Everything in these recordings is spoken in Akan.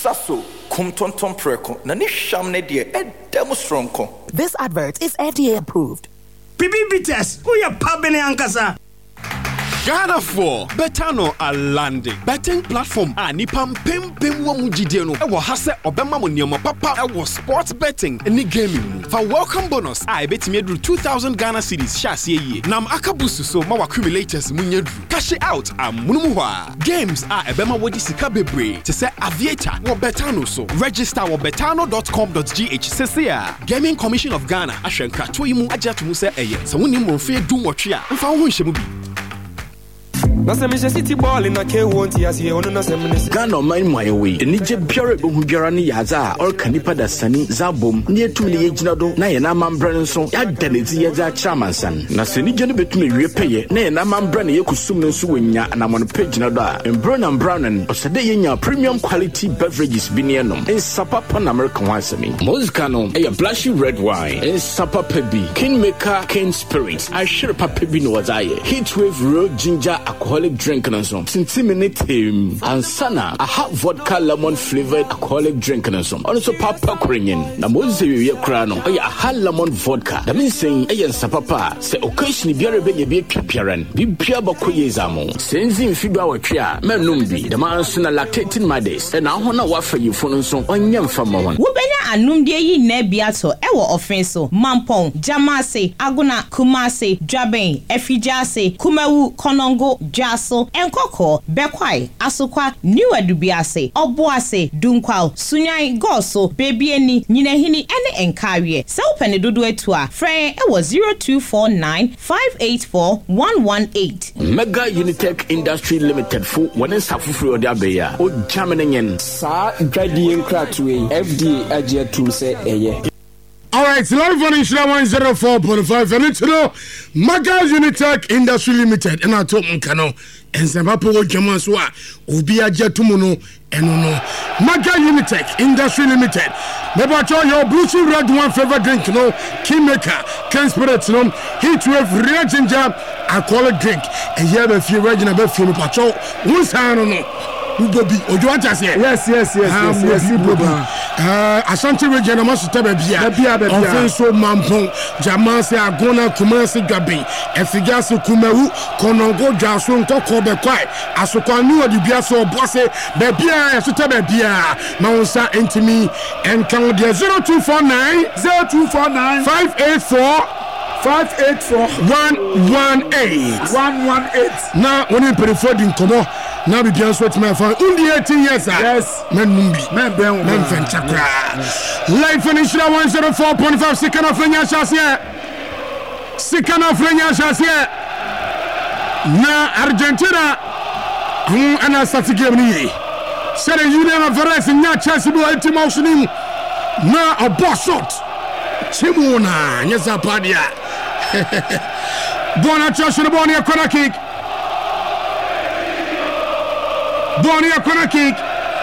Sasso, kum tonton preko, nani sham ne die, demo strong ko. This advert is FDA approved. Bibi Bites, who ya pabene ankasa? Ghana 4 Betano are landing. Betting platform Nipam Pim Wamujideno. I will have Obama Munioma Papa. I was sports betting any gaming. For welcome bonus, I bet me drew 2,000 Ghana cedis. Shasi Nam Akabusu so my accumulators Munyadru. Cash it out Munumuha. Games are Ebema Wadisika Bebre. To say Aviator or Betano so. Register or betano.com.gh. Sesia Gaming Commission of Ghana. Ashenka Toyimu Ajatumuse Eye. So when you move do watchia. And for who she City ball in a K won't yes, you want to Ghana mind my way. The Niger Pure Bugarani Yaza or Canipa da Sani Zabum near to the Ejnado, Nayanam Branson, Adenity Yaza Chamansan. Nasini Genebet me repay, Nayanam Branny Kusum Suinya, and I'm on page Nada, and Brown and Osadaya premium quality beverages Binianum, and Sapa Pan American Wasami. Moscano, a blushy red wine, and Sapa Pebi, Kingmaker, King Spirits. I share a Pepino was I. Heatwave Raw Ginger alcoholic drink and some. Since minute him and Sana, a hot vodka lemon flavored alcoholic drink and some. Also papa cringing. Na mozi we crano. A hot lemon vodka. That means saying a yansa papa. Say occasionally be a rebellion be piaran. Be piaba koyezamo. Senzi in figure our tria. Menumbi. The man soon lactating my days. And I want to waffle you for so on yam from one. Wubena anum de yi nebiato. Ewo offenso. Mampong. Jamase. Aguna. Kumase. Jaben. Efijase. Kumewu. Konongo. Jaso. Enkoko. Bekwai. Asukwa. New Adubiase. Obuase. Dunkwal. Sunyai. Goso. Babyeni. Nyinehini. Ene enkarie. Se upene dudu etua. Frey. Ewo 0249-584-118. Mega Unitech Industry Limited for one is Safu de Abeya. O German Sa Dradi and Cratway. FDA Agia to say a All right, live on Insura 104.5. And it's Mega Unitech Industry Limited. And I told Mkano. And Zabapo Jamaswa. Ubia Jatumuno. And no. Mega Unitech Industry Limited. Nebacho your blue chip red one favorite drink. No. Kingmaker. Ken Spirits. No. Heatwave Red Ginger. Alcoholic drink. And here a few regular Befu Pacho. Who's hand on no. Ugobi Ojoanta say yes Ashanti region must tell bia offenso mampon Jamase Agona Kumasi Gabi Efigasi Kumewu Konongo Jaso Nkoko Bekwai Asokwa New Adubiaso Bose Bebia Esute Bebia Maunsa Intimi and count 0249 518 Now when you pay for the Komo now be just what my phone. Undi 18 years. Yes. Men Venchakra. Life finish 104.5 second of Renya Chassier. Na Argentina. And I start to give me. Said you never verse in your chance to do it emotionally. Na a boss shot. Chimuna. Yes, a padia. Bona Joshua Bonia corner kick. Bonia corner kick.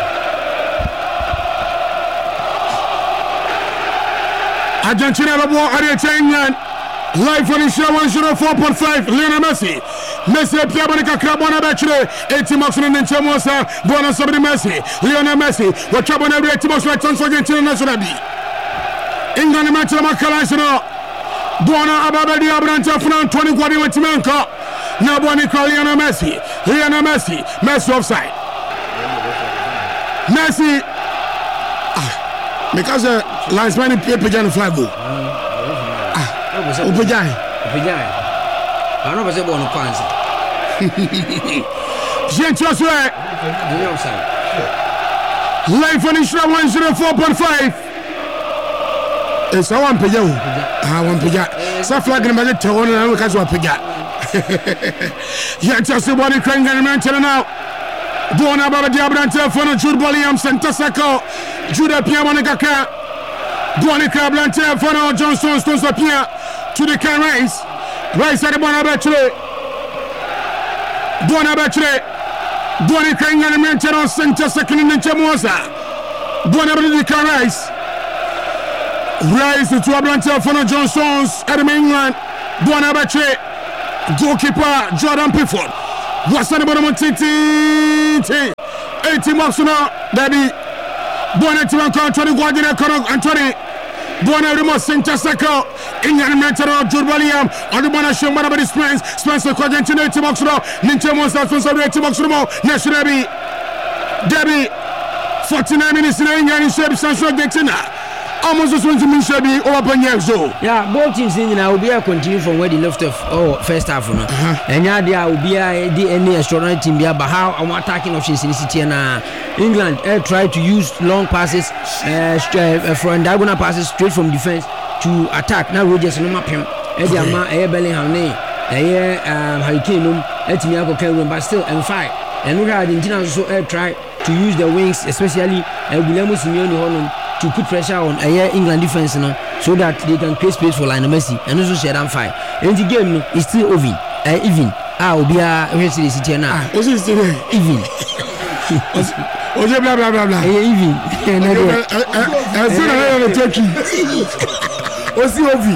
Argentina Rabo Argentinian. Live on Insura 104.5. Lionel Messi. Messi Piabonica Crabona Bachelor. 80 marks in the Chamosa. Bona Sabri Messi. Lionel Messi. What Chabona 80 marks like Argentina National B. England match Macalaisano. Bona Ababadi Abranta Fran 20 Guadi Watimanka. Now Bonica Lionel Messi. Messi offside. Messi. Because linesman Pijan flag go. Upajai. I don't know what Kwanza. Gentoswe. Live on Insura 104.5. It's our one Pija. One Pija. Sa flag in my town and because of Pija. Gentoswe body crank and mental now. Bona Baba Diabranta for Jude William Santasako. Judah Piamonica. Bonica Blanter for Johnson Stones appear to the can race. Rice at the Bonabattre. Bonica and mental on Santasaka in the Chamosa. Bonabatica Rice. Rise to Ablanta for Johnson's at England. Bonabattre. Goalkeeper Jordan Pifford. What's the bottom of 80 marks now, Daddy? Buona Timanco, Anthony Guadina, Anthony. Buona Remo Center Sacco. England Metro, Jurbaliam. Adubana Shambara Spence. Spencer Quadrantino, Timoxro. Nintendo Sponsor, Timoxro. National Debbie. 49 minutes in England in Shep Sancho Detina. Almost as to mean Shabby or Banyazo. Yeah, both teams in now will be a continue from where they left off. Oh, first half. And yeah, there will be a DNA astronaut team there, but how I'm attacking options in the city and England try to use long passes, from diagonal passes straight from defense to attack. Now Rogers no map him. Ediama, Bellingham, Hurricane, Etimiaco Kelvin, but still and fight. And we had Argentina also try to use the wings, especially Guillermo Simeone Honum, to put pressure on England defense so that they can create space for Lionel Messi and also share them fight. And the game is still even. Will be a city now. What's it still even? Blah blah blah blah. Even. As soon as I have a turkey. What's the OV?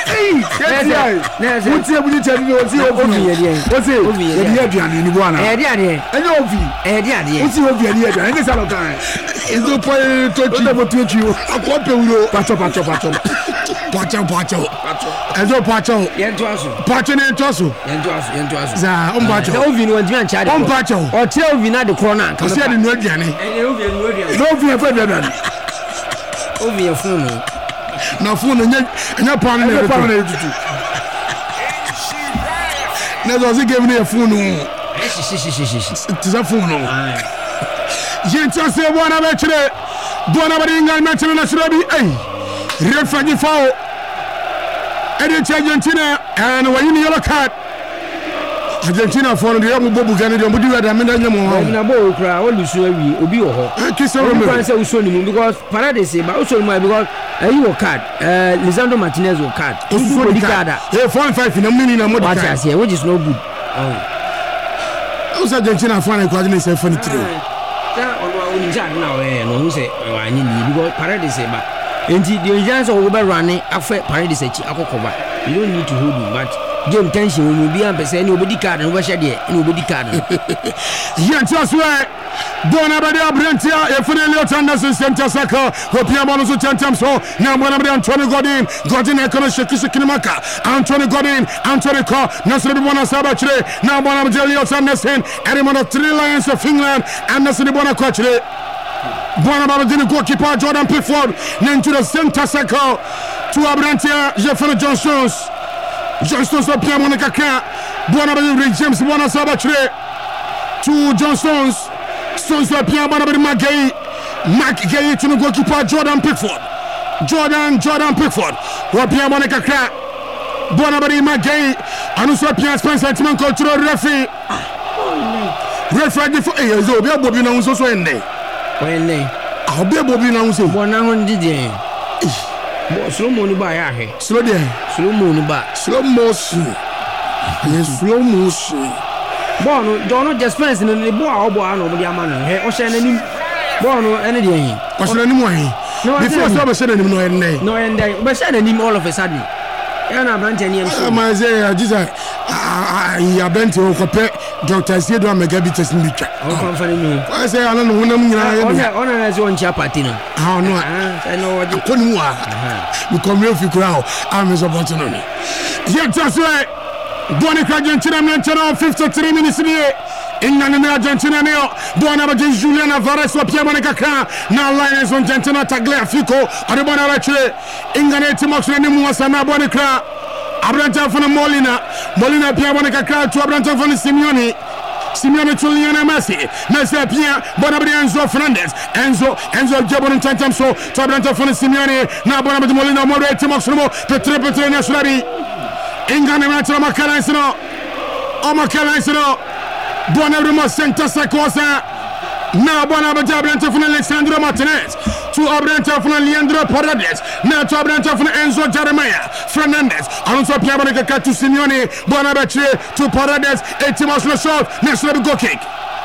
What's the OV? What's the OV? na phone nya pan na tutu na zo give me a phone tiza phone no yenta se bona ba chire bona ba dinga na chire na shirabi red flag foul Argentina and when you yellow card Argentina for the young Bobu Gani, the Mudu Adamina Yamo. Na bo kra o lusu awi obi wo ho. Kiso ro me. Because Paredes but also because you work card. Lisandro Martinez work card. Also body card. 4-5 in a minute na mo card. Which is no good. Oh. Argentina for na coordinate say for the three. Ono oni ja na no hu say anyi ni because Paredes but enti the agents of over running after Paredes echi akokoba. You don't need to hold him but game tension will be ampe say nobody card and wash there nobody card. Yes way. Bona bade abrantia e fune Elliot Anderson center saka hopia bono so tentam so na bona bade Anthony Gordon e kono shekisi maka Anthony Gordon Anthony ko na so be bona saba chire na bona bade Elliot Anderson Edmond 3 Lions of England Anderson bona ko chire bona bade the goalkeeper Jordan Pickford na into the center saka to abrantia Jeffrey Johnston so pia bona kaka bona bade James bona saba chire to Johnston's Stones up here, but Mark Gay to the goalkeeper Jordan Pickford. Jordan Pickford. What Pierre Monica crack. Bonabari Mark Gay. And also Pierre Spencer Timanco to the referee. Referee for a year. So be a Bobby now so in there. When they I'll be a Bobby now. 100 days. Slow money by slow there. Slow money by slow motion. Yes, slow motion. Bono don't just spend in the boy no be amano he o share nanim bono ene de yin o share nanim wan before so be share nanim no ene no ende be share nanim all of a sudden e na branch ene am so ma say Jesus ya bent o kope Dr. Siedo Mega bi test mi twa o kon fa ni o say ana no hunam nyina ye ona na say on chia party no ha no say no wo koni mu a mi come here fi kura o am so bot no ni yet that's why Buona Argentina 53 minutes here. England Argentina neo. Buona Julian Alvarez wa Pierre Monica na Lions on Argentina Taglea Fico. Adibona Rachel. England Timox ni Muasana Buona Kra. Abranta from Molina Pierre Monica to Abranta from Simeone to Lionel Messi Pierre Bonabri Enzo Fernandez Enzo Jabon Tantam so to Abranta from Simeone na Bonabri Molina More Timox Petre Nationali England Metro Macalaisino Bonabri Center Sacosa now Bonabri Abranta from Alexandro Martinez to Abranta from Leandro Paredes now to Abranta from Enzo Jeremiah Fernandez also Pierre Monica to Simeone Bonabri to Paredes Timos Lasov national goal kick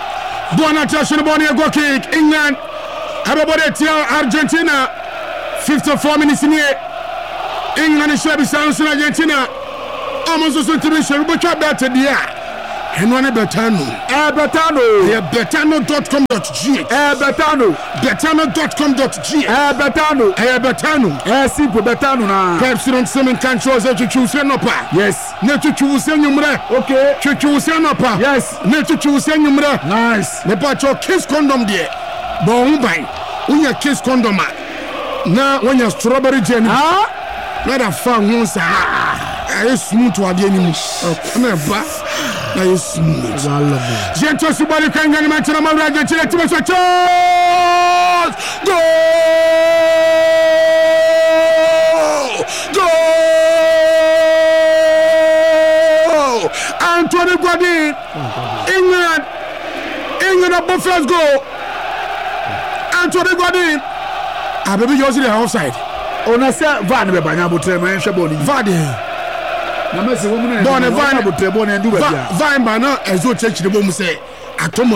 goal kick England everybody tell Argentina 54 minutes in here England is Argentina almost so to be sure but that ɛno ne Betano. Betano. Yeah, betano.com.gh. Betano. Betano.com.gh. Betano. Betano. Simple Betano na. Perhaps you don't see me control the chuchu no pa. Yes. Ne chuchu se nyumre. Okay. Chuchu se no pa. Yes. Ne chuchu se nyumre. Nice. Me pa cho kiss condom there. Bon bai. Unya kiss condom ma. Na wanya strawberry jelly. Na da fa won sa. Ayi smooth wa de ni mu. Na ba. Na yi smooth. Jento subali kanga ni manchina mawra jentile tibo so chos. Go! Go! Anthony Gordon. England up first goal. Anthony Gordon. Abebi Josi the offside. Ona se VAR be banya botre man hwe boni. VAR de. Na mesi wo mu na. Bon VAR botre bon ndu ba bia. VAR ba na ezo chechire bo mu se atomo.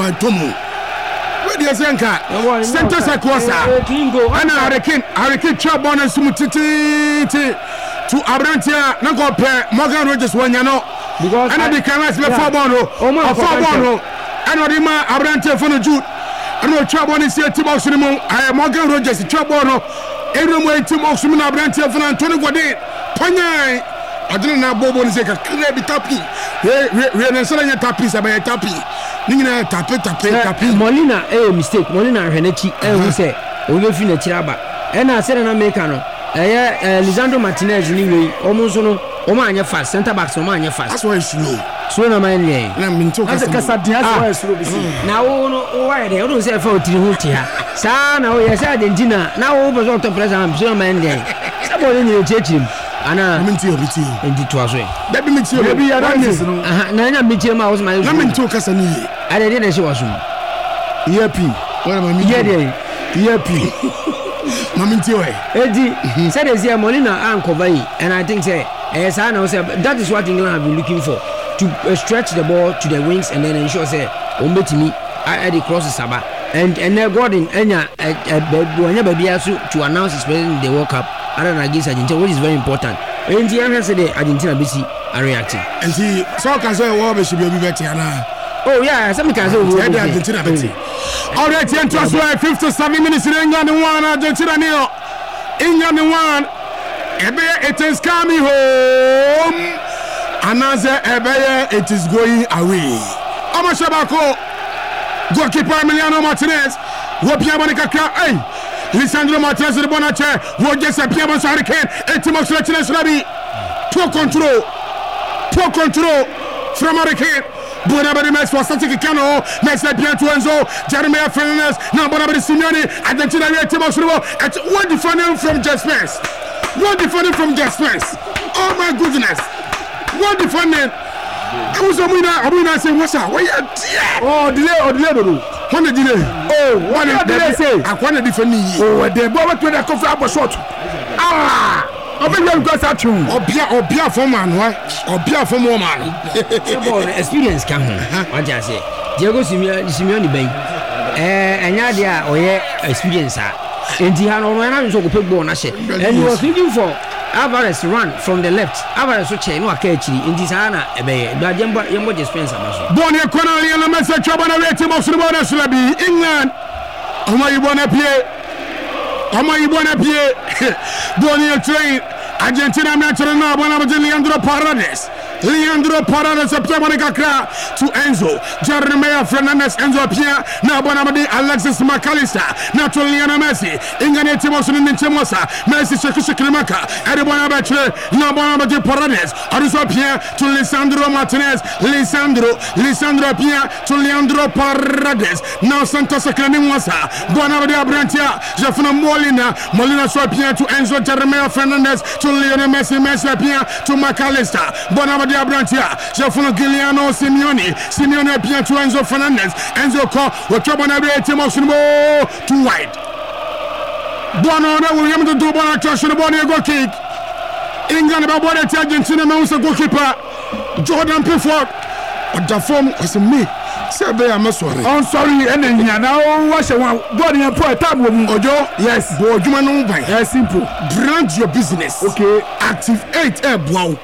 We dey senka. Center Sakosa. Ana Hurricane chop bon and sumutiti to Abrantia na go pe Morgan Rogers wanya no. Because ana the cameras be 4 ball no. 4 ball no. Ana di ma Abrantia for no Jude. Ana chop bon is here Timo Sunimo. Morgan Rogers chop bon no. Every way Timo Sunimo Abrantia for Anthony Gordon. Panya adina na bobo ni seka clear the tapi we na sala nya tapi sabe tapi ningina tapi Molina mistake Molina hwenechi hu se o be fi na chiraba na se na make no Lisandro Martinez ni we omo no omo anya fast center back so omo anya fast that's why slow so na man le na minto kasa dia so why slow bisi na wo no why de o no se fa o tiri ho ti ha sa na o ye sa Argentina na wo be so to president so na man le sa bo ni chechirim ana minti obiti endi to aso da bi minti obi ya no na nya minti ma wo ma na minti o kasa ni ale de se waso yepi wala ma minti yepi ma minti o edi say they say Molina and Kovai and I think say say na say that is what England have been looking for to stretch the ball to the wings and then ensure say o betimi at the crosses saba and Gordon enya baby aso to announce his presence in the World Cup against Argentina, which is very important. And the answer the Argentina busy are reacting. And see, so can say what should be better now. Oh yeah, some can say Argentina better. All right, 57 minutes in England and 1 Argentina nil. England 1. It is coming home. Another it is going away. Amashabako. Goalkeeper Emiliano Martinez. Wopia Monica. Hey. Lisandro Martinez de Bonache, Roger Sapiaman Hurricane, et Timo Srabi. Poor control from Hurricane. Bonabari Max for Santi Cano, next Pian to Enzo, Jeremiah Fernandez, now Bonabari Simeone, Argentina, Timo Srabo, at one defending from Jaspers. Oh my goodness. One defending. I was a winner saying, what's up? Oh, delay. When the delay? Oh, what did they say? I want to defend me. Oh, the boy went to the coffee up a shot. I think you got that too. Or beer for man, or beer for more man. Experience come here. What do I say? Diego Simeone Bay. And Nadia, or experience. And the Hanover so good ball, and he was looking for Alvarez run from the left. Alvarez so chain no catchy in this Anna but Yambo dispenser. Bonnie Connery and the message trouble and rating of the Slabi England. You wanna be Bonnie train Argentina natural now Leandro Paredes September to Enzo Jeremiah Fernandez Enzo Pierre now Bonamadi Alexis McAllister natural Lionel Messi Ingane Timoson in Timosa Messi Shakimaka everyone Bachelor now Bonamadi Paredes Aruso Pierre to Lisandro Martinez Lisandro Pierre to Leandro Paredes now Santos Clanimwasa Bonamadi Abrantia Jafuna Molina so Pierre to Enzo Jeremiah Fernandez to Lionel Messi Pierre to McAllister Bonamadi Abrantia Jafuna Giuliano Simeone Pierre to Enzo Fernandez Enzo Ko Wachobana Timoson too wide Bono William to do Bona Josh the body go kick England about body Argentina mouse goalkeeper Jordan Pickford but the form was me I'm sorry and then now watch one body and put a tab Ojo yes Simple brand your business okay active 8 wow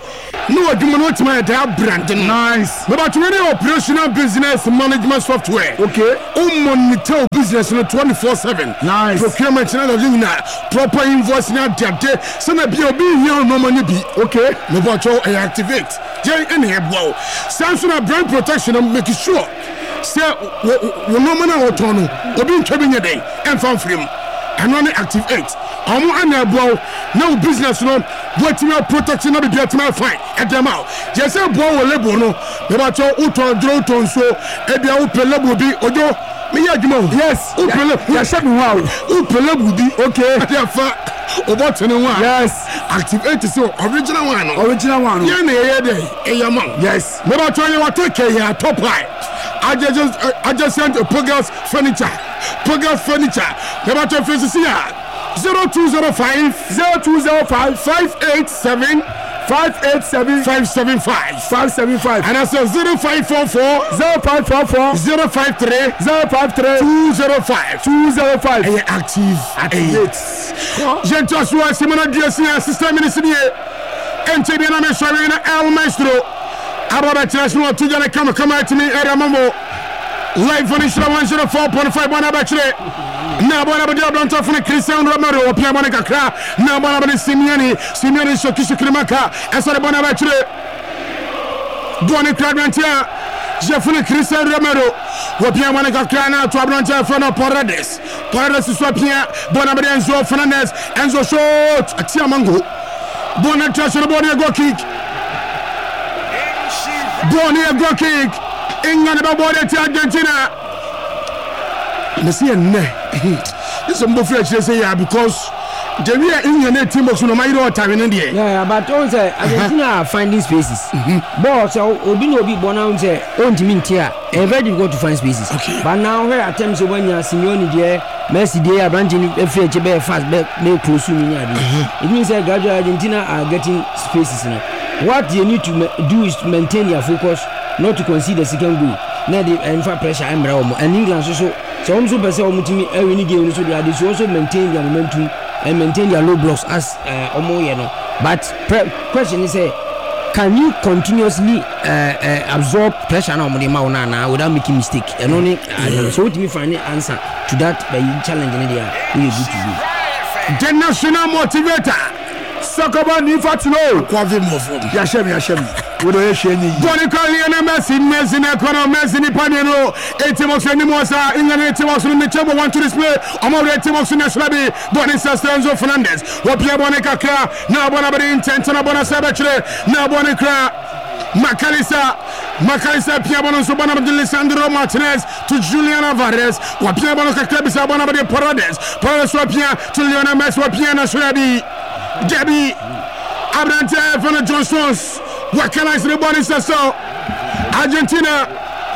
no adwuma no tima da brand nice but to any operational business management software okay monitor business no 24/7 nice procurement na proper invoice na date so na bi obi here no money bi okay no but to activate je any ebo Samsung brand protection make sure say we no money otono obi ntwa bi nyedey emfa mfrim and only activate omo anabo no business no what me protection no be get me fine e dem out je say bo wo lebo no me ba to uton dro ton so e bia wo pelebo bi ojo me ya djuma yes wo pelebo ya shebi wa wo pelebo bi okay ya fa obotene wa yes activate so original one no yeah na ye dey e ya man yes me ba to ye wa take ya top high I just sent a Pogas furniture. Me ba to face see ya 0205 587 575 and I said 0544 053 205 active Gentle so Simona Diasia system in the ente bi na me sori na El Maestro Ababa International to jana come out to me area mambo live on Isra 104.5 bona bachre na bona ba diablo nto fune Cristiano Romero opia bona kakra na bona ba Simiani shokishi krimaka esore bona bachre bona kradwantia jefune Cristiano Romero opia bona kakra na to abrontia fune Paredes so opia bona ba Enzo Fernandez Enzo shot atia mango bona trasho bona go kick Bonnie go kick England about to Argentina. Let's see this is more fresh say because the real England team was no matter what time in India. Yeah, but also Argentina are finding spaces. But so obi born out say on to mintia and very difficult to find spaces. Okay. But now her attempts when you are Simeone there, Messi there, branching FA fast make close to me. It means that gradually Argentina are getting spaces now. What you need to do is to maintain your focus, not to concede the second goal. Now the pressure and England so also person omutimi every game so they also maintain their momentum and maintain their low blocks as but question is can you continuously absorb pressure na without making mistake and only so to me find the answer to that by challenge in there we good to do the national motivator Sokoba ni fatulo kwave mofo ya shemi we do ye sheni Boni Kaliana Messi na kono Messi ni paneno etimox ni mosa ingane etimox ni chebo want to display amore etimox na slabi Boni Enzo Fernandez wapia Boni kakra na bona bari intent na bona sabachre na Boni kra Macalisa pia bona so bona Lisandro Martinez to Julian Alvarez wapia bona kakra bisa bona bari Paredes wapia to Lionel Messi wapia na slabi Debbie Abrante from the Johnsons. What can I say about this? So Argentina.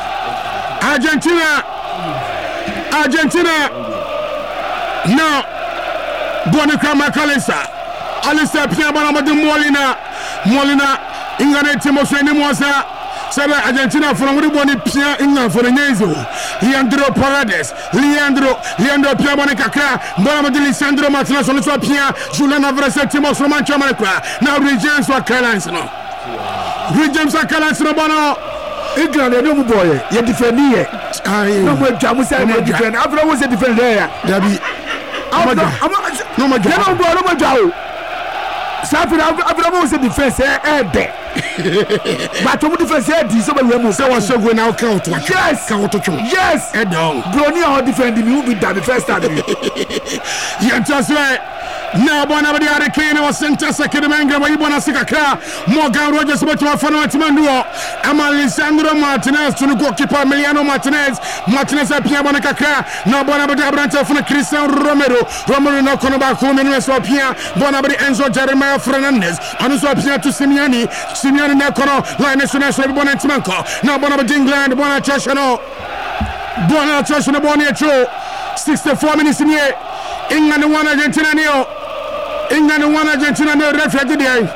Now Bonica Macalisa. Alisa Piabana de Molina Ingane Timoseni Mosa. Sabe Argentina from the Boni Pia England for the Nezo. Leandro Paredes, Leandro Piabone Kakra, Bonama de Lisandro Martinez on the Pia, Julian Alvarez, Timos Roman Chamanacra. Now Regents were Carolines. Regents are Carolines Bono. England, a new boy, you defend here. No more Jamusa, defend. After I was a defender there. Debbie. No more Joe. Safi after was a defense there. But to defense here, somebody so was so going out count. Yes, yes, and down. Brony or defending you with that the first time. Yeah, just right. Now, Bonabadi Arcane was sent to second manga by Ibona Sikaka, Morgan Rogers, but you are for Manduo, Lisandro Martinez to the goalkeeper Emiliano Martinez Apia Bonacacra, now Bonabadi Abranta from Cristiano Romero no Conobaco, Menuso Pia, Bonabadi Enzo Jeremiah Fernandez, and also Pia to Simiani Nacono, Linus National Bonatimanco, now Bonabadi England, Bonachano, Bonachano, 64 minutes in here. England won Argentina neo. England won Argentina neo. Refugee day.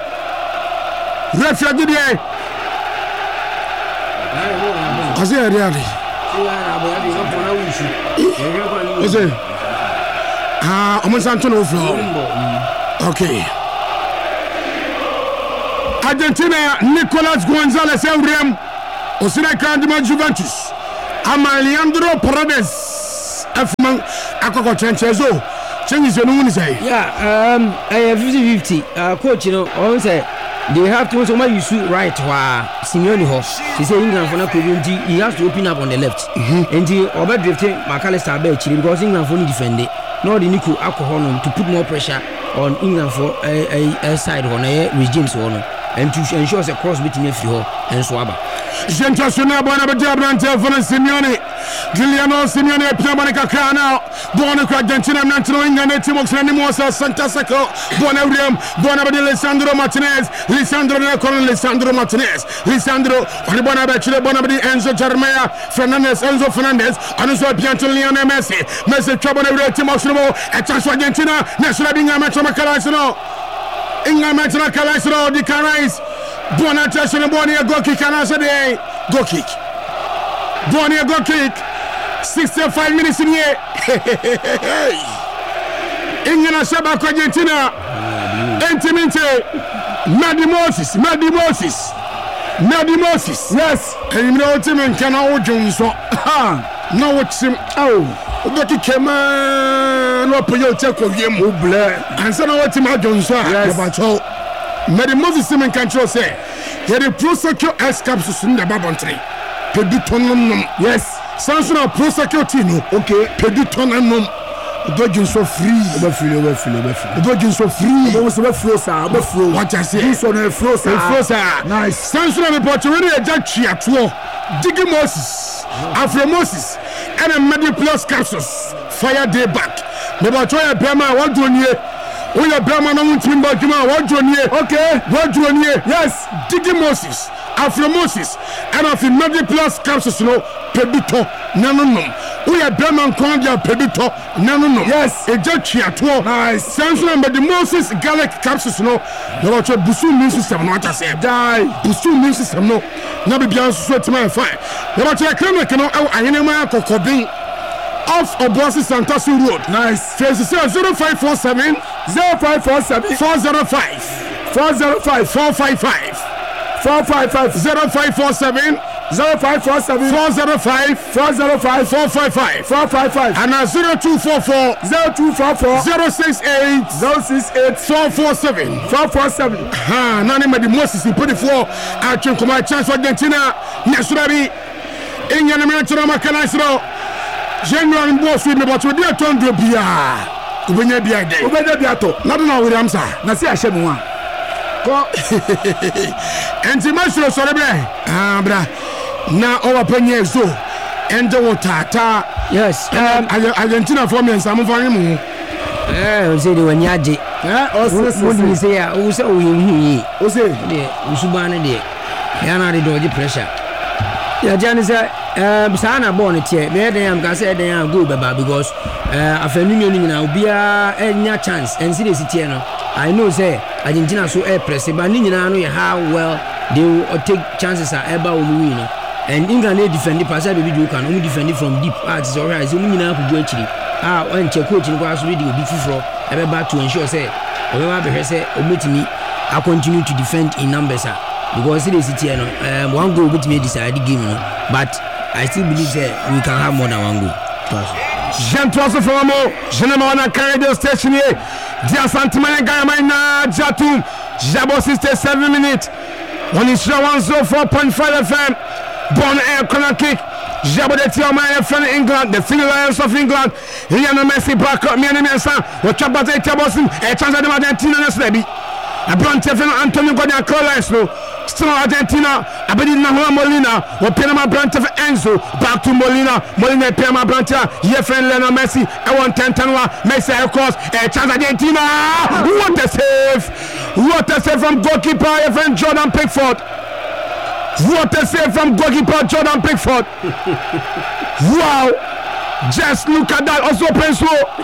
Ase reali. Ose. Omo santo no flow. Okay. Argentina Nicolas Gonzalez Eurem Osina Kandima Juventus ama Leandro Paredes Fman akoko Chenchezo changes your name say yeah 50-50 coach you know I say they have to also use right wa Simeone ho she say England for na community he has to open up on the left and the over drifting McAllister be chiri because England for defend it no the Nico alcohol to put more pressure on England for a side on Rhys James one and to ensure a cross between every hole and Swaba. Gentlemen, Simeone, Giuliano Simeone, Pneumonica Cana, Bonaco Argentina, National England, Timox Animosa, Santa Saco, Bonavrium, Bonavide Lisandro Martinez, Lisandro Necon, Lisandro Martinez, Lisandro, Bonabachello, Bonavide, Enzo Germea, Fernandez, Enzo Fernandez, and also Pianto Lionel Messi, Messi Trouble, Timox, a chance for Argentina, National England, Machamacalaisano, England, Machamacalaisano, the Carais. Bonata Bonia go kick and answer the go kick. Bonia go kick. 65 minutes in here. England Shaba Argentina. Intimate. Madi Moses. Yes. And you know Tim can all Jones. No what's him. Oh. Go kick him. No put your check of him. And so what him Jones. Yes. Mary Moses Simon Control say, he had a prosecute S capsules in the Babontre. Pedutonum, yes. Sanson of prosecutino, okay. Pedutonum, dodging so free, dodging so free, what I say, he's on a frosa, nice. Sanson of the Portugal, a judge at war, Diggy Moses, Afro Moses, and a Medi Plus capsules, fire day back. Never try a Bama, what do you? We are Brahman and Timbakima, what Johnny, okay, what Johnny, yes, Diggy Moses, Afro Moses, and of the Medi Plus capsules, no, Pedito, Nanum. We are Brahman Condia Pedito, Nanum, yes, a judge here, nice, Samson, but the Moses Gallic capsules, no, what your Busu means system, what I say, die, Busu means system, no, never beyond sweat my fire. What I cannot, I am Cocobin. Off Obuasi Santosi Road. Nice. Face 0547 0547 405 405 455 455 0547 0547 405 405 455 455 and 0244 0244 068 068 447 447. Ha, nani madi Moses in 24. I can come my chance for Argentina. Naturally, England American Macanaisro. General boss with me, but we did turn to Bia. Ubenya Biato. Not know with Amsa. Nasi Ashemua. And the master of Sorebre. Bra. Now our penny so. And the Tata. Yes. Argentina for me and some for him. Say the one yaji. What do you say? Who say we say? Usubana de. Yana the dodgy pressure. Yeah, Janice. Sana born it here. Where they am, say they am good, Baba, because afternoon now be a chance and see the city. I know, say Argentina so air press, but Nina know how well they will take chances at Eba Oluino. And England they defend the pass, baby, you can only defend it from deep. It's alright. So Nina could do actually. When check coaching class reading will be for ever back to ensure, say, whoever say, omit me, I continue to defend in numbers, because it is city. One goal with me decide the game, but. I still believe that we can have more than one goal. Jean Transformo, General Canada Station here. Dia Santimana Gayamana Jatum, Jabo 67 minutes. One is 104.5 FM. Born Air Corner Kick. Jabo de Tiama from England, the Philly Lions of England. Lionel Messi back up, me and my son. What about the Tabosin? A chance at the Argentina Nesleby. A brand Tefan Antonio Godia Colasno. Still Argentina, Abedin Nahua Molina, or Panama Brant of Enzo, back to Molina, Panama Branta, your friend Lionel Messi, I want 10 Messi, of course, a chance Argentina. What a save from goalkeeper, your friend Jordan Pickford. What a save from goalkeeper Jordan Pickford. Wow, just look at that, also Penso.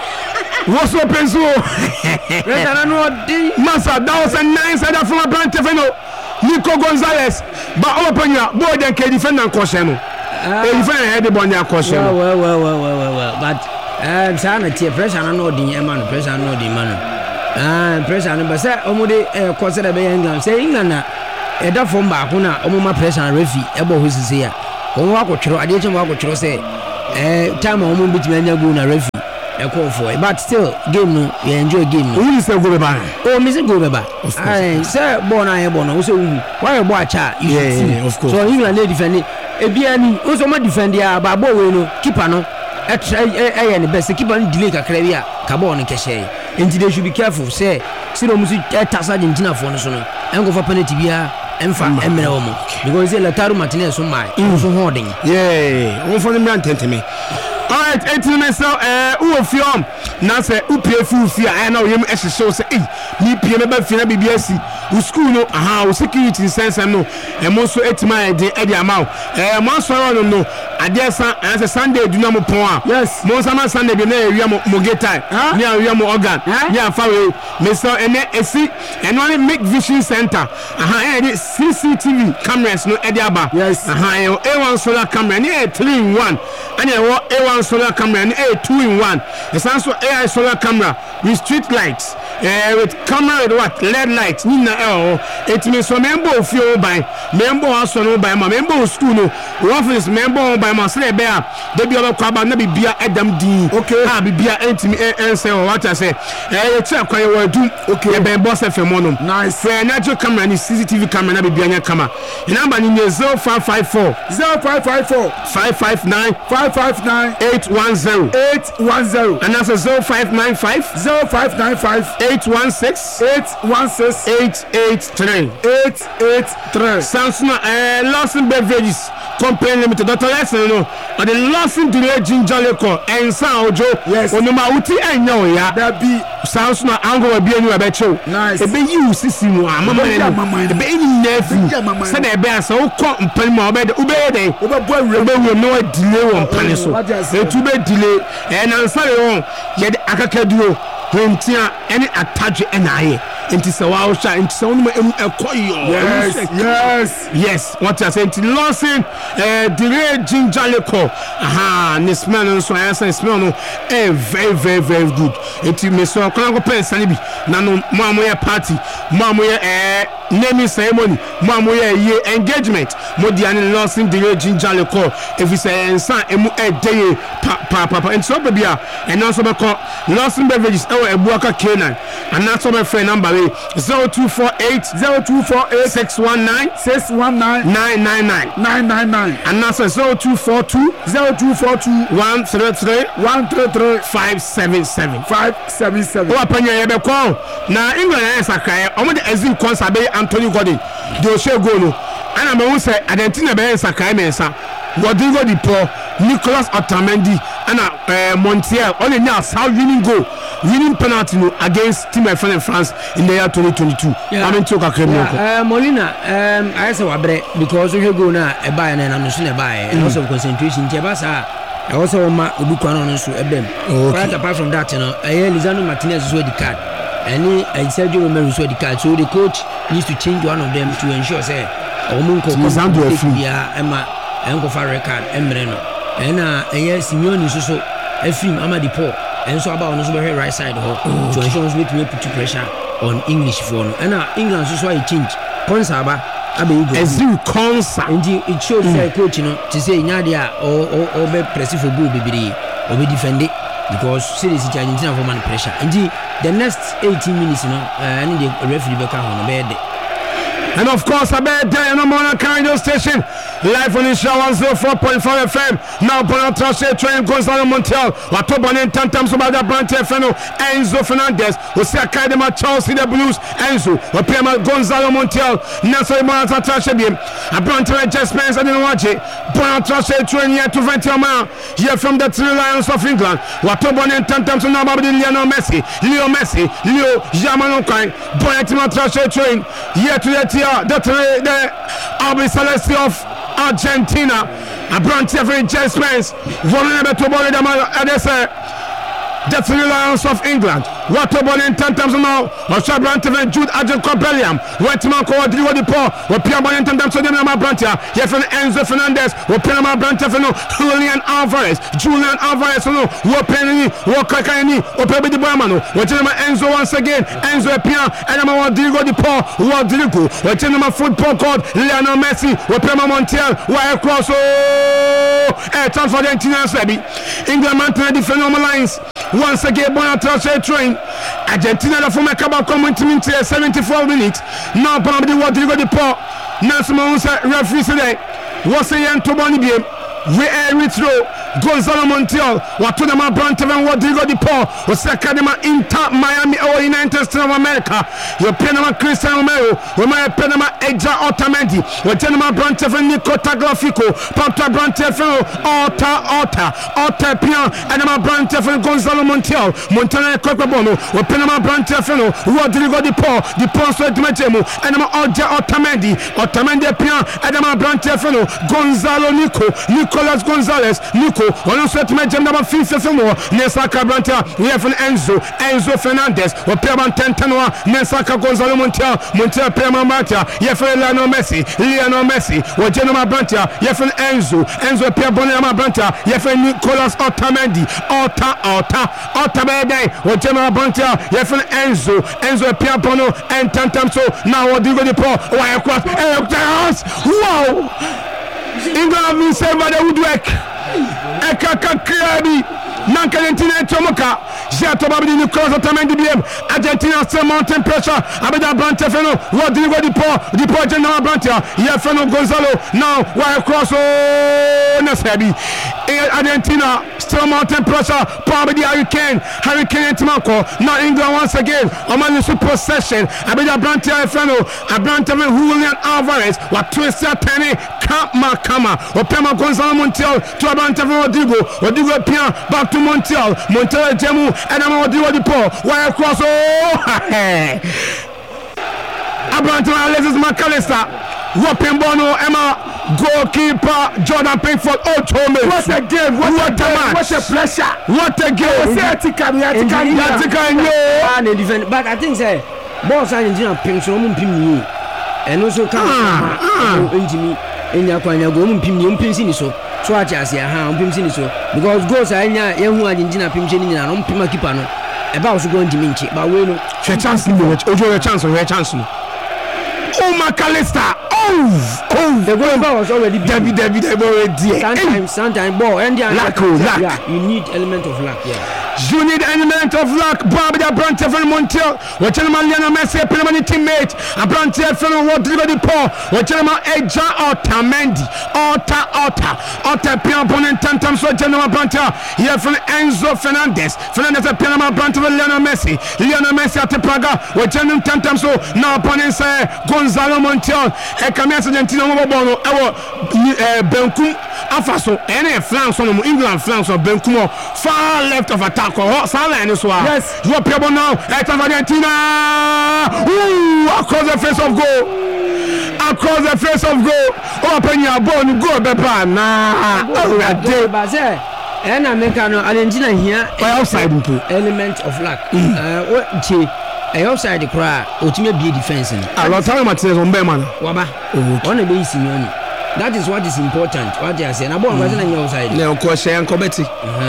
Massa, that was a nice header from a Brant Nico Gonzalez, but open your boy then can defend and caution. Defend head on your caution. Well, but sanity, pressure, I know the man, pressure, I know the man. Pressure, but say, Omode, consider England, say England, ɛda fɔm baako na ɔmoma pressure na refi ɛbɔ hɔ sisi a ɔmo akɔtwerɛ adeɛ kyɛm akɔtwerɛ sɛ time a ɔmo bitumi anya goal na refi ɛkɔ for but still game no you enjoy game no who say goal beba oh me say goal beba say ball na yɛ ball no wo say wu why ball acha you see of course so England dey defend ebia ni wo so ma defend ya ba ball we no keeper no ɛyɛ ne best keeper no delay kakra bi a ka ball no kɛhyɛ and they should be careful say no musu tasa Argentina for no so no engo for penalty bia emfa emere wo mo because say Lautaro Martinez so mai so holding won for the man tenteme. All right, 18 minutes now. Who of you? Now say who pay full fee? I know you. As show say, me pay me by fee na BBS. Who school no? Aha, security sense no. And most so 8 minutes the amount. Most no. Adesa and Sunday do no more point. Yes. Most of Sunday be na we mo get time. Nia we mo organ. Nia far away. Me so and see and only make vision center. Aha, CCTV cameras no ediaba. Yes. Aha, A1 solar camera. Ni 3-in-1. And A1 solar camera and a 2-in-1. It's also AI solar camera with street lights. With camera with what? LED lights. It means so member of you by member also no by my member of school no office member by my slave bear. They be all crab and be beer Adam D. Okay, I be beer intimate answer or what I say. Check what you will do. Okay, be boss of monum. Nice. Natural camera and CCTV camera be beer camera. The number in 0554 559 810 and that's a 0595 816 883 Samsung Lawson Beverages Company Limited. Dr. Lesson no or the Lawson delay ginger liquor and sound Joe. Yes, on the Mauti I know ya that be Samsung Ango be any about nice. Be you sissy mama the baby nephew said the best so come penny bed ubede we no delay on paniso it to be delay and answer on yet akakaduo Hentia any attach NIA into Sawasha into Sonoma yes what I said to Lawson delay ginger liquor aha this man so I say smell no very good it me so kan pen sanibi na no mamoya party mamoya naming ceremony mamoya ye engagement modiane Lawson delay ginger liquor if we say ensan emu day papa and so baby and also be call Lawson Beverages Ebuaka K9 and that's my friend number 0248 619 999 and that's 0242 133 577 what panya yebe call na England is a cry omo the ezin concert be Anthony Gordon the Oshe go no and am who say Argentina be is a cry mensa Rodrigo Di Paul Nicolas Otamendi and Montiel only now how winning penalty no against Team of France in the year 2022. I mean to Molina I say wabre because we go na e buy na no so na buy and also concentration Jebasa I also ma Obukwano no so ebem. Right apart from that you know Lisandro Martinez so the card and Sergio Romero so the card so the coach needs to change one of them to ensure say omunko ya ema enko fa record emre no na Simeone so film Amadi Paul and so about on the right side to ensure we put pressure on English for no and England so why change Konsaba Ezil Konsa and it shows the coach you know to say Nadia or be press for goal baby or be defend it because series Argentina for man pressure and the next 18 minutes you know I need the referee back on bed. And of course, I bet there no more radio station live on the show 104.5 FM. Now, Bonatrache train Gonzalo Montiel, Watobanen Tantam Subada Brante Feno, Enzo Fernandez, Jose Academa Chelsea the Blues, Enzo, Opema Gonzalo Montiel, Nassau Bonatrache Bim, a Brante adjustments and watch it. Bonatrache train here to 20 miles here from the Three Lions of England. Watobanen Tantam Subada Lionel Messi, Leo Jamanokai, Bonatrache train here to the Albi Celeste of Argentina. A branch of adjustments. Vulnerable to body the the Three Lions of England. What about in 10 times now? Osha Branteven, Jude Agent Corbellium, Wetman Cordrigo de Paul, or Piamon in 10 times to the Nama Brantia, Yefan Enzo Fernandez, or Panama Brantefano, Julian Alvarez, Wapeni, Wakakani, or Pepe de Bramano, Watanama Enzo once again, Enzo Pia, and Rodrigo de Paul, Rodrigo, Watanama football called Lionel Messi, or Pema Montiel, Wire Cross, a time for the Argentina Sabi, England maintain the phenomenal lines. Once again, Bonatose train. Argentina from a Cabal coming to 74 minutes. Now, probably Rodrigo de Paul. Nancy Monsa referee today. What's a young Tobani game? We are retro. Gonzalo Montiel, Watunama Branteven, Rodrigo de Paul, Osakadema Inter Miami or United States of America. Your Panama Cristiano Romero, Romero Panama Eja Otamendi, Watunama Branteven, Nico Tagliafico, Panta Branteven, Alta Pian, Anama Branteven, Gonzalo Montiel, Montana Cocabono, Panama Branteven, Rodrigo de Paul, the Ponso de Majemo, Anama Oja Otamendi Pian, Anama Branteven, Gonzalo Nicolas Gonzalez, Nico. On a set match number 50 more. Nesaka Branta, we have an Enzo Fernandez, or Perman Tentanoa, Nesaka Gonzalo Montiel, Perman Branta, Lionel Messi, or Genoma Branta, Yefan Enzo Pierbonema Branta, Yefan Nicolas Otamendi, Otabede, or Genoma Branta, Yefan Enzo Pierbono, and Tantamso, now Rodrigo de Paul, wire across, wow! England have been saved by the woodwork. Ekaka Krabi, Nankalentina Tomoka, Jatobabi Nicolas Otamendi BM, Argentina still mountain pressure, Abeda Brantefeno, Rodrigo de Paul, General Brantia, Yefeno Gonzalo, now wire cross, Nasabi, Argentina still mountain pressure, probably Hurricane and Timanco, now England once again, Omanusu possession, Abeda Brantia Feno, Abranteven Julian Alvarez, what twisted penny, Kama, or Pema Gonzalo Montiel, to Abranteven Rodrigo Pia, back to Montiel Jemu, and I'm Rodrigo de Paul, wire cross, Abranteven Alexis McAllister, Whopping Bono, Emma, goalkeeper Jordan Pickford. Oh, Tome. What a game! What a match! What a pressure! What a game! But I think say, boss Argentina pim so pim and also come in your corner go pim so. So I just say pim so because goals are young Argentina pim and pim keeper no. About to go into Minchi, but we know. Chance, Oh, McAllister! Oh! The goalkeeper was already David already. Sometimes ball and luck. Yeah, you need element of luck. Yeah. You need element of luck. Barbara Brantefel Montiel, Wachelma Lionel Messi, Penamani teammate, a Brantefel Rodrigo de Paul, Wachelma Eja Otamendi, Ota Piamponen Tantam, so General Branta, here from Enzo Fernandez a Panama Brantefel Lionel Messi at the Praga, Wachelma Tantam, so now opponent say Gonzalo Montiel, Ekamas Argentina Mobono, our Benku Afaso, any flanks on England flanks of Benkumo, far left of attack. Yes, you are people now. At Argentina, across the face of goal. Open your bone, go, Peppa. And Americano Argentina here outside element of luck. Outside the crowd, ultimate be defense. A lot of time it says on Beman. One of these, that is what is important. What I say, and I born wasn't on your side. No, of course, and Cobetti.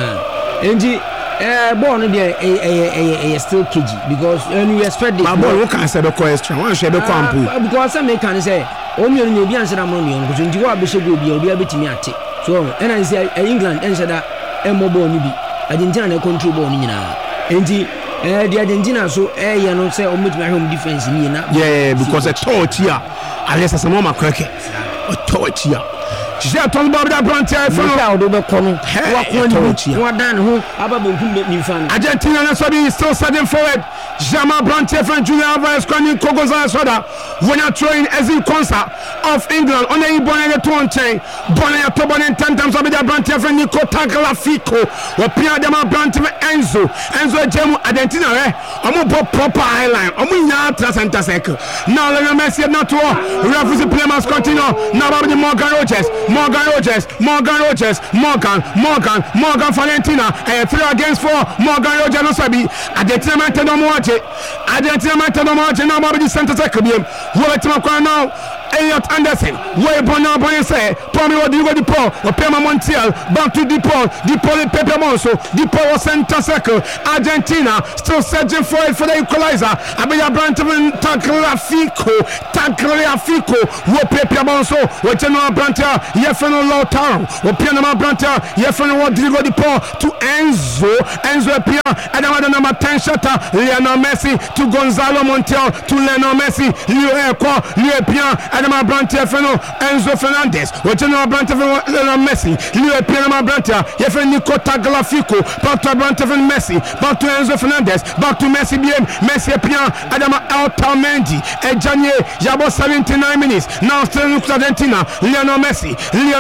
Born there a still kg because when you expect my boy can say the question one share the camp because some can say only you be answer am no because you go be go be betimi ate so and I say England and say that mobile ni bi Argentina na control ball ni nyina enti the Argentina so you know say o metimi home defense ni na yeah because a touch here unless some mama crack a touch here J'ai told Bob that Brantia from Argentina is still setting forward. Jama Branche from Julian Alvarez Kwani Kogoza Soda when you're throwing Ezin Konsa of England on the Ibon the Tuan chain Bonnet Tobon in 10 times of the Branche from Nico Tagliafico or Pia Dama Branche Enzo Gemu Argentina I'm proper highline I'm not Santa Seco now let me see not to referee play must continue now about the Morgan Valentina and 3 against 4 Morgan Rogers no sabi Argentina now about the Santa Seco now Elliot Anderson, way Bonan say, Tommy Rodrigo Di Paul, or Pema Montiel, back to Di Paul, Pepe Monso, Di Paul Santa Seco, Argentina, still searching for it for the equalizer. Abia Brantavan Tagliafico, who Pepe Monso, or General Branta, Yefeno Lautaro, or Pianama Branta, Yefeno Rodrigo Di Paul to Enzo Pia, and another number 10 shutter, Lionel Messi to Gonzalo Montiel to Lionel Messi, Leo Pia. Adama Brantia Feno, Enzo Fernandez, General Brantia Messi, Leo Pianama Brantia, Yefen Nico Tagliafico, back to Brantia Messi, back to Enzo Fernandez, back to Messi BM, Messi Pian, Adama Otamendi, Ejanye, Yabo 79 minutes, now still looks Argentina, Lionel Messi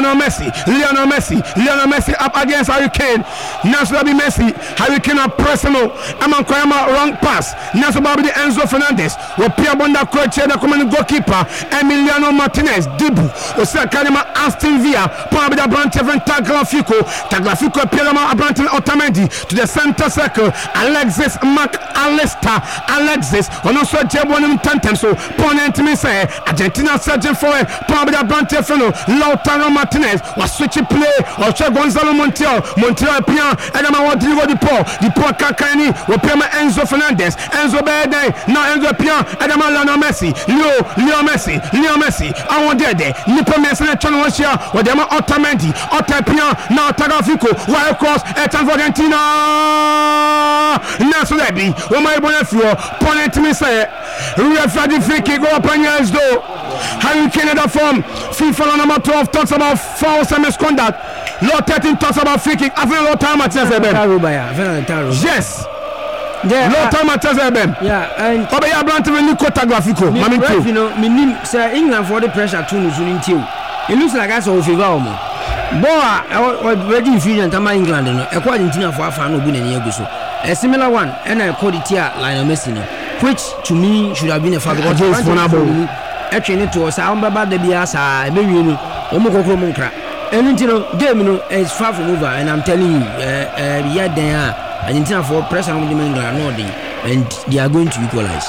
up against Harry Kane, Nasobabi Messi, Harry Kane are personal, Aman Koyama wrong pass, Nasobabi Enzo Fernandez, Wapia Bonda Croce, the commanding goalkeeper, Emiliano Martinez, Dibu, Osakanima Aston Villa, Pabida Branteven Tagliafico, Pierama Branteven Otamendi to the center circle, Alexis McAllister, and also Jebonum Tantem, so Ponent say Argentina searching for it, Pabida Branteven, Lautaro Martinez was switching play, or Gonzalo Montiel Pian, Adama Rodrigo Di Paul Kakani, Wapema Enzo Fernandez, Enzo Bede, now Enzo Pian, Adama Lionel Messi, Leo Messi, I want there, Nipo Messi, Chanosia, or Dema Otamendi, Otapia, now Tagliafico, wild cross, Etan for Argentina, Nasolebi, my Bonafio, Ponent me say, referee free kick, go up on yours though. Harry Kane at form, FIFA number 12 talks about fouls and misconduct, Law 13 talks about free kick, I feel a lot of time at yes. No time at them. Yeah, and Obaya Brantavan Nico Tagliafico. You know, Sir England for the pressure to you. It looks like I saw Fivamo. Boa, already infusion to England, according to for a fan of Guinea. A similar one, and I called it here Lionel Messi, which to me should have been a father against Bonabo. Actually, to us, I'm about the Biasa, maybe you know, Omoko Munkra. And you know, game is far from over, and I'm telling you, yeah, they are. Argentina for pressure on England and they are going to equalize.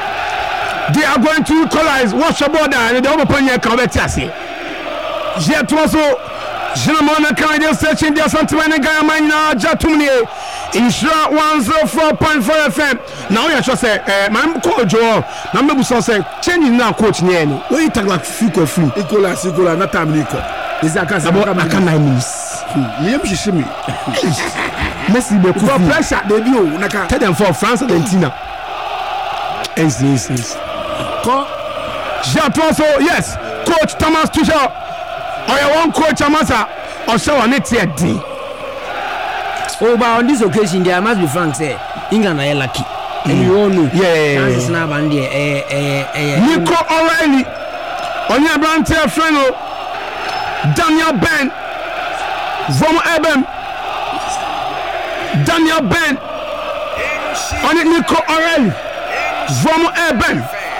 Watch your border and the open your Covetasi. Yet also, Germana Canadian searching their Santamana Gamana Jatumni in Shra 104.4 FM. Now, I shall say, my coach, number say, changing now, coach Niani. Wait, Tagliafico free. Equalize, not Tamlico. Is that I can 9 minutes. Messi be for pressure they do naka tell them for France Argentina yes yes coach Thomas Tuchel or your one coach Amasa or show on it here but on this occasion there must be frank say England are lucky and you all know chances now and there Nico O'Reilly on your brand friend Daniel Ben from Eben Daniel Ben on it Nico O'Reilly from Eben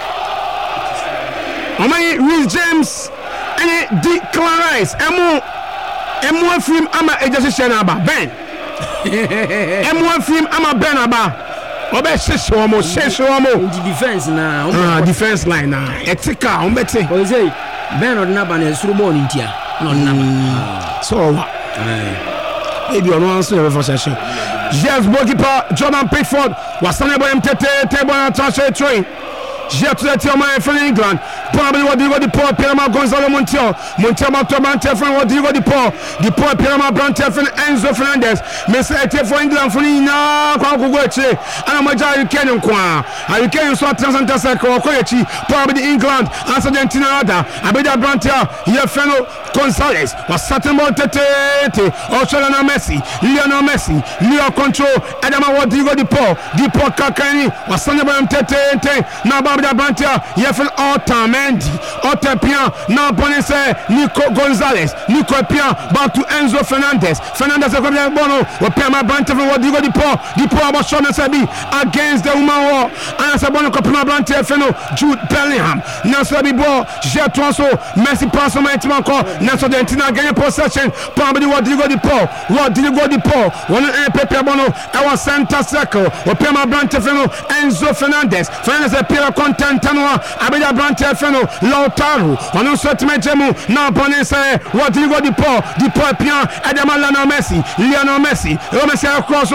on my Reece James and Declan Rice M1 film ama ejase aba Ben M1 film ama Ben aba obe sheshomo in the defense now defense line now etika on beti o say Ben on na ba na suru ball ntia no na so maybe on one so for session. Yes, goalkeeper Jordan Pickford was standing by him table transfer train. Jet to the team from England. Probably Rodrigo de Paul, Pierre Gonzalo Montiel, Montiel, Rodrigo de Paul, Pierre Brantefan, Enzo Fernandez, Messi for England for Nina, Kwakugoche, and Amaja Ukrainian Kwa, Ukrainian saw Transanta Circle, Koyachi, probably England, and Argentina, Abeda Brantia, Yefeno Gonzalez, was Saturn Tete, Australian Messi, Lionel Messi, Leo Control, Adama Rodrigo de Paul, Kakani, was Sanabam Tete, now Babida Brantia, Yefen Otamendi, Otapia, now Bonese, Nico Gonzalez, Nico Pia, back to Enzo Fernandez, Bono, or Pema Brantia, Rodrigo de Paul was shown against the woman war, and Sabono Copima Brantia, Feno, Jude Bellingham, Nasabi Bo, Jetonso, Messi Passo, Mantimanco, Naso Dentina, getting possession, probably Rodrigo de Paul, one Pepe Bono, our center circle, or Pema Brantia, Feno, Enzo Fernandez, Pira Content, Abida Brantia, Feno, Lautaro, one who sweat Mejemu, now Bonese, Rodrigo de Paul, Pia, Adama Lionel Messi, across.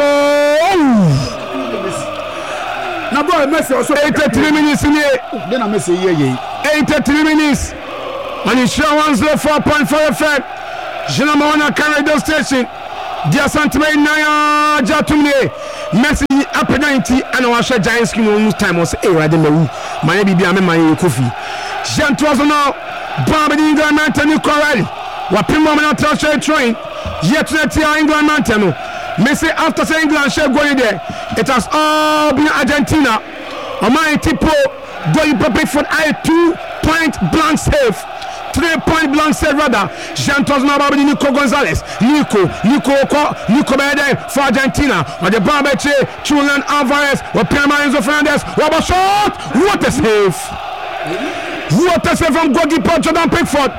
Now, boy, Messi also 83 minutes in here. Then I miss a year. 83 minutes. And it's 104.4 FM. Jenamona Radio Station. Dear Santime Naya Jatumne. Messi up 90 and I was a giant skin almost time was a radin. My baby, I'm in my coffee. Jean Tozono, Barbie England Mountain, Corelli. Wapimo Manata train. Yet to England Mountain. Messi after saying England shall go there. It has all been Argentina. Amai Tipo going perfect for a 2-point blank save. 3-point blank save rather. Santos Nababini Nico Gonzalez. Nico Bede for Argentina. Or the Barbeche, Julian Alvarez, or Enzo Fernandez. What a shot! What a save! What a save from goalkeeper Jordan Pickford.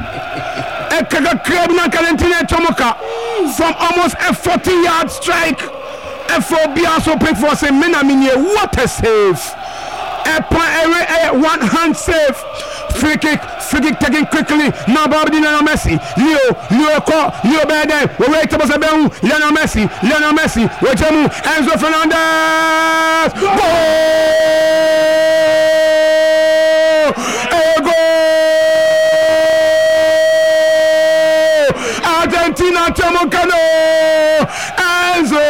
From almost a 40-yard strike. FOB also picked for say Menamine. What a save! A one-hand save. Free kick taken quickly. Now Bobby Lionel Messi. Leo Bede. We wait to Lionel Messi. Wejemu. Enzo Fernandez. Argentina Chamocano. Enzo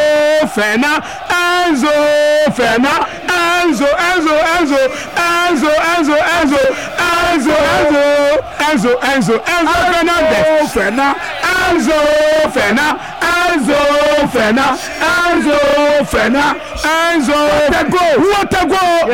What a goal!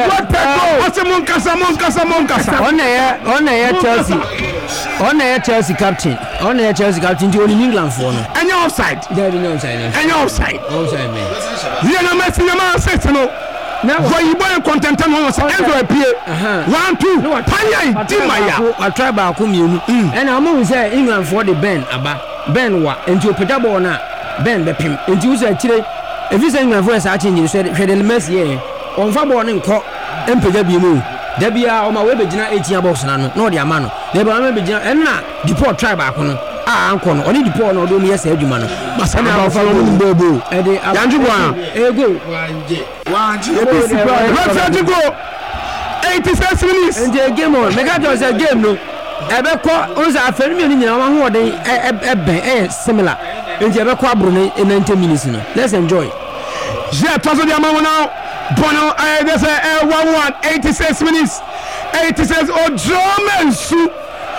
On Chelsea captain. Chelsea captain to England for no. And you're offside. There be no offside. And you're offside. Offside, man. Lionel Messi, the man says no. Now, why you buy content and was Enzo appear. 1-2. Panya Dimaya. I try back home. And I'm always say England for the Ben about Ben what into Pedabo na Ben Bepim. Into say today. If you say England for searching, you said Messi on Fabon and Cock and Pegabimu. Debia on my way begina 18 box no dia mano. Debia me begina enna deport try back no. Uncle only deport no do me yes eduma no. Masana follow bobo. E dey Yanju Boy. Ego. Wanje go. 86 minutes. And the game on. Mega just a game no. Ebeko onza aferi mi ni nyina ho oden ben similar. Enti ebeko abro in 90 minutes no. Let's enjoy. Yeah, tozo dia mawo now. Bono, there's a 1-1, 86 minutes. 86, Ojomensu.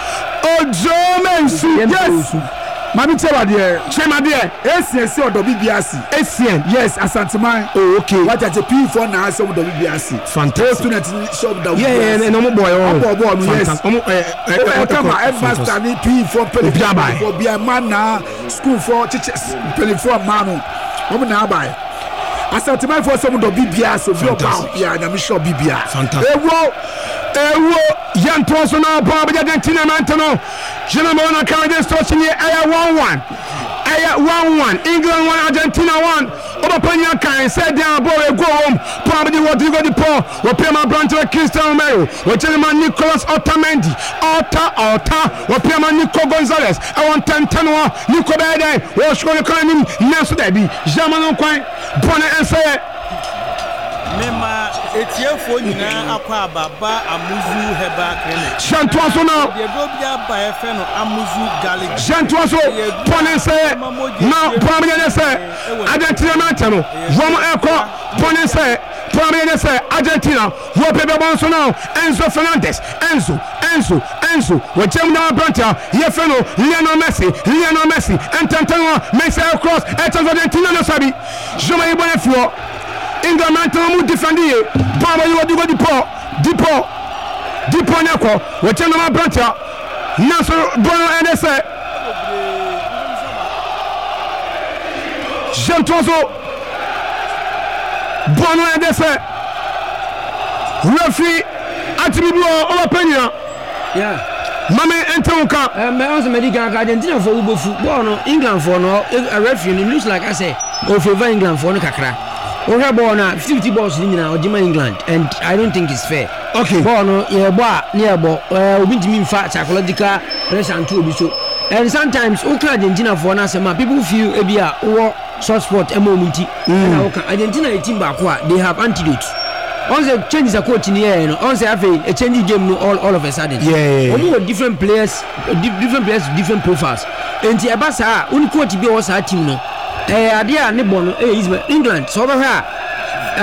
Yes. Mami tell dear. Chema dear. SNC or WBRC. SN. Yes, Asanteman. Oh, okay. What at the P4 now, some WBRC. Fantastic. Yeah, no more boy. Yes. Everybody P4 for be a man now. School for teachers. 24 man. Woman now buy. Asanteman for some WBRC. Yeah, I'm sure BBR. Fantastic. Ewo Yantoso na Bob Argentina Mantano. Jenamona Canada starting here 1-1. 1-1. England 1, Argentina 1. Obapanya can said down boy go home. Probably what you got the Paul. What Pema Branto Cristiano Romero. What Gentleman Nicolas Otamendi. What Pema Nico Gonzalez. I want 10-10. Nico Bede. What's going to call him? Nasu Debbie. Jamano Quine. Bonnet and say. etiefo nyina akwa ababa amuzu heba clinic Shantua so now de dobia ba efe no amuzu garlic Shantua so pone say na pamye say Argentina na chano vom eko pone say pamye say Argentina wo pebe bon so now Enzo Fernandez Enzo wachem na branta yefe no Lionel Messi entantanwa Messi cross Argentina no sabi joma ibone fio England man mu defend ye baba you go Dipo nyako wachem na branta naso bono NSA Jantozo bono NSA referee atibibu opinion mama entonka me also medical Argentina for ubofu ball no England for no a referee looks like I say o favor England for no kakra o have ball na 50 balls ni na ojima England and I don't think it's fair. Okay ball no ye ball near ball obi ntimi mfa psychological pressure and to obi so and sometimes o ka Argentina for na say people feel ebia wo short spot emomunti na o ka Argentina a team back they have antidote. On the changes a coach in the air, on the a changing game all of a sudden. Yeah. Different players, different profiles. And the Abasa, only coach be also a team. Idea Nibon, England, so over here.